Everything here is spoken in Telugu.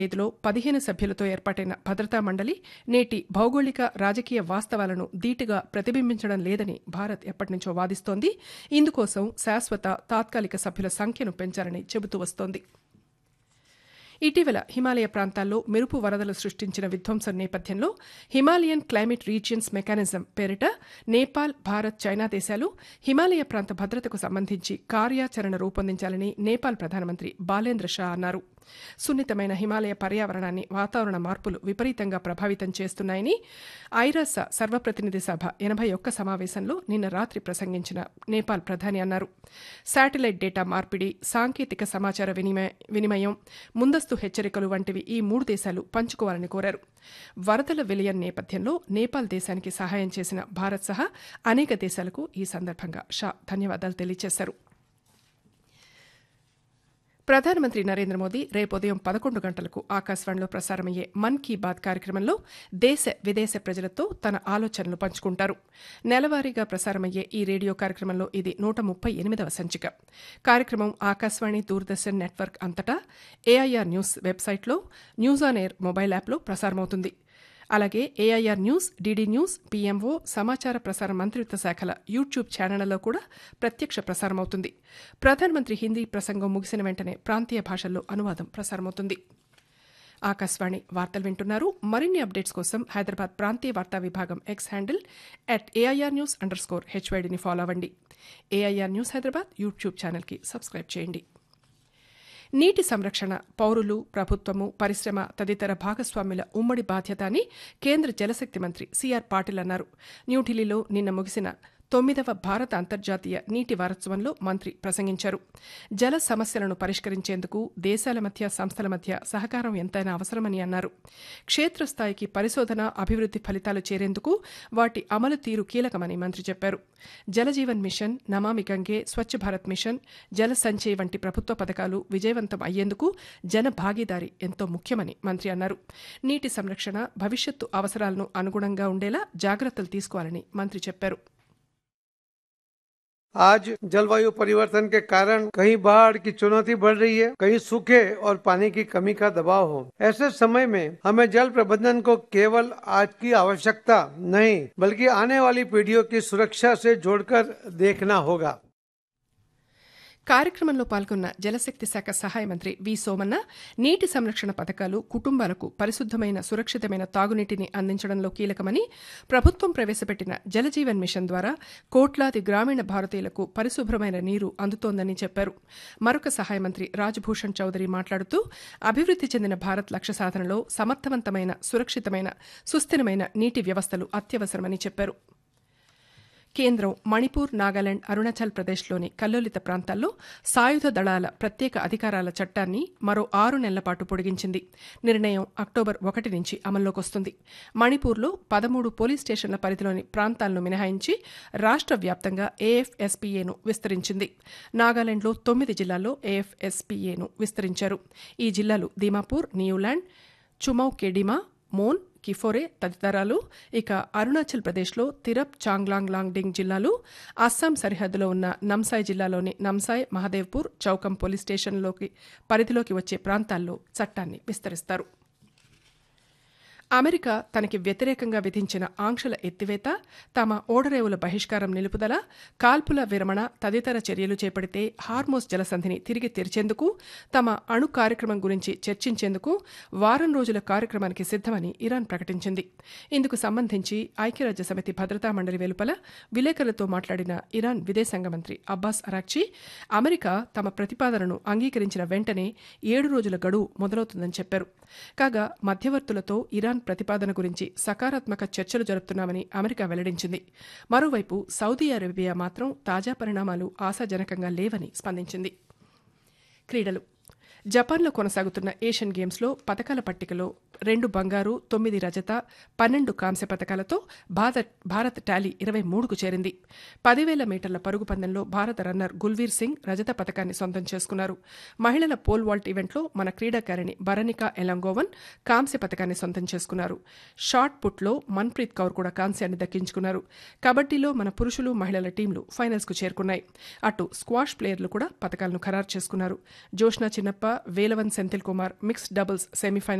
ఐదులో 15 సభ్యులతో ఏర్పాటైన భద్రతా మండలి నేటి భౌగోళిక రాజకీయ వాస్తవాలను ధీటుగా ప్రతిబింబించడం లేదని భారత్ ఎప్పటినుంచో వాదిస్తోంది. ఇందుకోసం శాశ్వత తాత్కాలిక సభ్యుల సంఖ్యను పెంచాలని చెబుతూ వస్తోంది. ఇటీవల హిమాలయ ప్రాంతాల్లో మెరుపు వరదలు సృష్టించిన విధ్వంసం నేపథ్యంలో హిమాలయన్ క్లైమేట్ రీజియన్స్ మెకానిజం పేరిట నేపాల్, భారత్, చైనా దేశాలు హిమాలయ ప్రాంత భద్రతకు సంబంధించి కార్యాచరణ రూపొందించాలని నేపాల్ ప్రధానమంత్రి బాలేంద్ర షా అన్నారు. సున్నితమైన హిమాలయ పర్యావరణాన్ని వాతావరణ మార్పులు విపరీతంగా ప్రభావితం చేస్తున్నాయని ఐరాస సర్వప్రతినిధి సభ 81 సమావేశంలో నిన్న రాత్రి ప్రసంగించిన నేపాల్ ప్రధాని అన్నారు. శాటిలైట్ డేటా మార్పిడి, సాంకేతిక సమాచార వినిమయం, ముందస్తు హెచ్చరికలు వంటివి ఈ 3 దేశాలు పంచుకోవాలని కోరారు. వరదల విలయం నేపథ్యంలో నేపాల్ దేశానికి సహాయం చేసిన భారత్ సహా అనేక దేశాలకు ఈ సందర్భంగా షా ధన్యవాదాలు తెలియజేశారు. ప్రధానమంత్రి నరేంద్ర మోదీ రేపు ఉదయం 11 గంటలకు ఆకాశవాణిలో ప్రసారమయ్యే మన్ కీ బాత్ కార్యక్రమంలో దేశ విదేశ ప్రజలతో తన ఆలోచనలు పంచుకుంటారు. నెలవారీగా ప్రసారమయ్యే ఈ రేడియో కార్యక్రమంలో ఇది 138వ సంచిక. కార్యక్రమం ఆకాశవాణి, దూరదర్శన్ నెట్వర్క్ అంతటా ఏఐఆర్ న్యూస్ వెబ్సైట్లో, న్యూస్ ఆన్ ఎయిర్ మొబైల్ యాప్లో ప్రసారమవుతుంది. అలాగే AIR news, DD news, PMO, సమాచార ప్రసార మంత్రిత్వ శాఖల యూట్యూబ్ ఛానళ్లలో కూడా ప్రత్యక్ష ప్రసారమవుతుంది. ప్రధానమంత్రి హిందీ ప్రసంగం ముగిసిన వెంటనే ప్రాంతీయ భాషల్లో అనువాదం ప్రసారమవుతుంది. ఆకాశవాణి వార్తలు వింటున్నారు. మరిన్ని అప్డేట్స్ కోసం హైదరాబాద్ ప్రాంతీయ వార్తా విభాగం ఎక్స్ హ్యాండిల్ @AIRnews_HYDని ఫాలో అవ్వండి. ఏఐఆర్ న్యూస్ హైదరాబాద్ యూట్యూబ్ ఛానల్కి సబ్స్క్రైబ్ చేయండి. నీటి సంరక్షణ పౌరులు, ప్రభుత్వము, పరిశ్రమ తదితర భాగస్వాముల ఉమ్మడి బాధ్యత అని కేంద్ర జలశక్తి మంత్రి సిఆర్ పాటిల్ అన్నారు. న్యూఢిల్లీలో నిన్న ముగిసిన 9వ భారత అంతర్జాతీయ నీటి వారోత్సవంలో మంత్రి ప్రసంగించారు. జల సమస్యలను పరిష్కరించేందుకు దేశాల మధ్య, సంస్థల మధ్య సహకారం ఎంతైనా అవసరమని అన్నారు. క్షేత్రస్థాయికి పరిశోధన, అభివృద్ది ఫలితాలు చేరేందుకు వాటి అమలు తీరు కీలకమని మంత్రి చెప్పారు. జలజీవన్ మిషన్, నమామి గంగే, స్వచ్ఛ భారత్ మిషన్, జల సంచయ్ వంటి ప్రభుత్వ పథకాలు విజయవంతం అయ్యేందుకు జన భాగీదారీ ఎంతో ముఖ్యమని మంత్రి అన్నారు. నీటి సంరక్షణ భవిష్యత్తు అవసరాలను అనుగుణంగా ఉండేలా జాగ్రత్తలు తీసుకోవాలని మంత్రి చెప్పారు. आज जलवायु परिवर्तन के कारण कहीं बाढ़ की चुनौती बढ़ रही है, कहीं सूखे और पानी की कमी का दबाव हो। ऐसे समय में हमें जल प्रबंधन को केवल आज की आवश्यकता नहीं बल्कि आने वाली पीढ़ियों की सुरक्षा से जोड़कर देखना होगा. కార్యక్రమంలో పాల్గొన్న జలశక్తి శాఖ సహాయ మంత్రి వి సోమన్న నీటి సంరక్షణ పథకాలు కుటుంబాలకు పరిశుద్ధమైన, సురక్షితమైన తాగునీటిని అందించడంలో కీలకమని, ప్రభుత్వం ప్రవేశపెట్టిన జలజీవన్ మిషన్ ద్వారా కోట్లాది గ్రామీణ భారతీయులకు పరిశుభ్రమైన నీరు అందుతోందని చెప్పారు. మరొక సహాయ మంత్రి రాజ్భూషణ్ చౌదరి మాట్లాడుతూ అభివృద్ది చెందిన భారత్ లక్ష్య సాధనలో సమర్థవంతమైన, సురక్షితమైన, సుస్థిరమైన నీటి వ్యవస్థలు అత్యవసరమని చెప్పారు. కేంద్రం మణిపూర్, నాగాలాండ్, అరుణాచల్ ప్రదేశ్లోని కల్లోలిత ప్రాంతాల్లో సాయుధ దళాల ప్రత్యేక అధికారాల చట్టాన్ని మరో 6 నెలల పాటు పొడిగించింది. నిర్ణయం అక్టోబర్ 1 నుంచి అమల్లోకొస్తుంది. మణిపూర్లో 13 పోలీస్ స్టేషన్ల పరిధిలోని ప్రాంతాలను మినహాయించి రాష్ట్ర వ్యాప్తంగా ఏఎఫ్ఎస్పీఏను విస్తరించింది. నాగాలాండ్లో 9 జిల్లాల్లో ఏఎఫ్ఎస్పీఏను విస్తరించారు. ఈ జిల్లాలు దీమాపూర్, న్యూలాండ్, చుమౌకేడిమా, మోన్, కిఫోరే తదితరాలు. ఇక అరుణాచల్ ప్రదేశ్లో తిరప్, చాంగ్లాంగ్ లాంగ్డింగ్ జిల్లాలు, అస్సాం సరిహద్దులో ఉన్న నమ్సాయ్ జిల్లాలోని నమ్సాయ్, మహదేవ్పూర్, చౌకం పోలీస్ స్టేషన్లోకి పరిధిలోకి వచ్చే ప్రాంతాల్లో చట్టాన్ని విస్తరిస్తారు. అమెరికా తనకి వ్యతిరేకంగా విధించిన ఆంక్షల ఎత్తివేత, తమ ఓడరేవుల బహిష్కారం నిలుపుదల, కాల్పుల విరమణ తదితర చర్యలు చేపడితే హార్మోస్ జలసంధిని తిరిగి తెరిచేందుకు, తమ అణు కార్యక్రమం గురించి చర్చించేందుకు వారం రోజుల కార్యక్రమానికి సిద్దమని ఇరాన్ ప్రకటించింది. ఇందుకు సంబంధించి ఐక్యరాజ్యసమితి భద్రతా మండలి వెలుపల విలేకరులతో మాట్లాడిన ఇరాన్ విదేశాంగ మంత్రి అబ్బాస్ అరాక్చీ, అమెరికా తమ ప్రతిపాదనను అంగీకరించిన వెంటనే 7 రోజుల గడువు మొదలవుతుందని చెప్పారు. కాగా మధ్యవర్తులతో ఇరాన్ ప్రతిపాదన గురించి సకారాత్మక చర్చలు జరుపుతున్నామని అమెరికా వెల్లడించింది. మరోవైపు సౌదీ అరేబియా మాత్రం తాజా పరిణామాలు ఆశాజనకంగా లేవని స్పందించింది. క్రీడలు. జపాన్లో కొనసాగుతున్న ఏషియన్ గేమ్స్లో పతకాల పట్టికలో 2 బంగారు, 9 రజత, 12 కాంస్య పతకాలతో భారత్ టాలీ 23కు చేరింది. 10,000 మీటర్ల పరుగు పందెంలో భారత రన్నర్ గుల్వీర్ సింగ్ రజత పతకాన్ని సొంతం చేసుకున్నారు. మహిళల పోల్ వాల్ట్ ఈవెంట్లో మన క్రీడాకారిణి బరనికా ఎలంగోవన్ కాంస్య పతకాన్ని సొంతం చేసుకున్నారు. షాట్ పుట్లో మన్ప్రీత్ కౌర్ కూడా కాంస్యాన్ని దక్కించుకున్నారు. కబడ్డీలో మన పురుషులు, మహిళల టీంలు ఫైనల్స్కు చేరుకున్నాయి. అటు స్క్వాష్ ప్లేయర్లు కూడా పతకాలను ఖరారు చేసుకున్నారు. జోష్నా చిన్నప్ప, Velavan Senthil Kumar mixed doubles semi-final